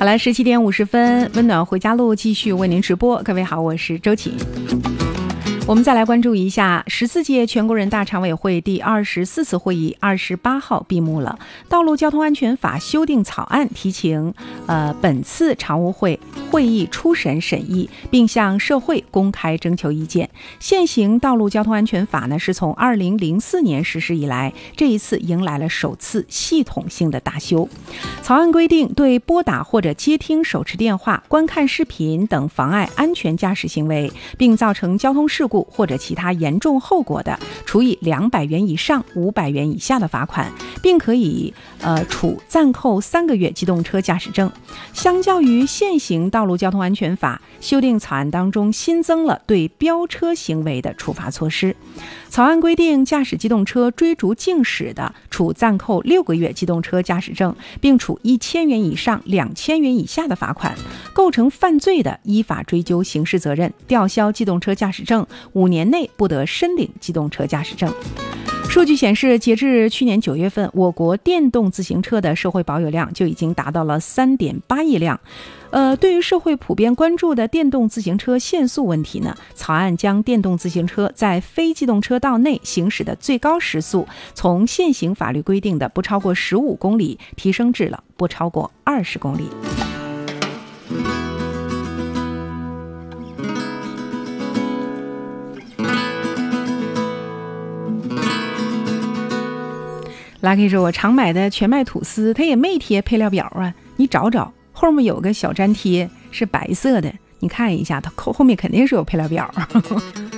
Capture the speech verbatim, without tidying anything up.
好了，十七点五十分，温暖回家路继续为您直播。各位好，我是周瑾。我们再来关注一下，十四届全国人大常委会第二十四次会议二十八号闭幕了。道路交通安全法修订草案提请呃本次常务会会议初审审议，并向社会公开征求意见。现行道路交通安全法呢，是从二零零四年实施以来，这一次迎来了首次系统性的大修。草案规定，对拨打或者接听手持电话、观看视频等妨碍安全驾驶行为，并造成交通事故或者其他严重后果的，处以两百元以上五百元以下的罚款，并可以呃处暂扣三个月机动车驾驶证。相较于现行道路交通安全法，修订草案当中新增了对飙车行为的处罚措施。草案规定，驾驶机动车追逐竞驶的，处暂扣六个月机动车驾驶证，并处一千元以上两千元以下的罚款；构成犯罪的，依法追究刑事责任，吊销机动车驾驶证，五年内不得申领机动车驾驶证。数据显示，截至去年九月份，我国电动自行车的社会保有量就已经达到了 三点八亿辆。呃，对于社会普遍关注的电动自行车限速问题呢，草案将电动自行车在非机动车道内行驶的最高时速从现行法律规定的不超过十五公里提升至了不超过二十公里。拉 K 说，我常买的全麦吐司它也没贴配料表啊，你找找后面有个小粘贴是白色的，你看一下，它后面肯定是有配料表。